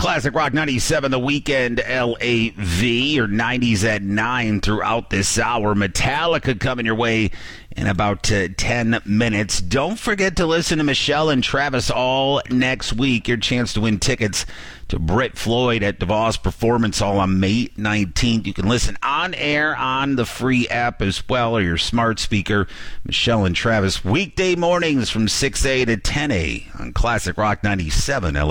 Classic Rock 97, The Weekend, LAV, your 90s at 9 throughout this hour. Metallica coming your way in about 10 minutes. Don't forget to listen to Michelle and Travis all next week. Your chance to win tickets to Brit Floyd at DeVos Performance Hall on May 19th. You can listen on air on the free app as well, or your smart speaker. Michelle and Travis, weekday mornings from 6A to 10A on Classic Rock 97 LA.